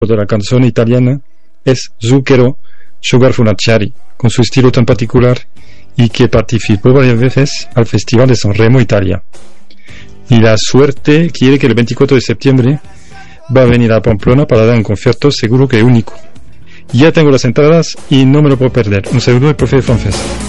de la canción italiana es Zucchero Sugar Funacciari, con su estilo tan particular y que participó varias veces al Festival de Sanremo, Italia. Y la suerte quiere que el 24 de septiembre va a venir a Pamplona para dar un concierto seguro que único. Ya tengo las entradas y no me lo puedo perder. Un saludo del profe de francés.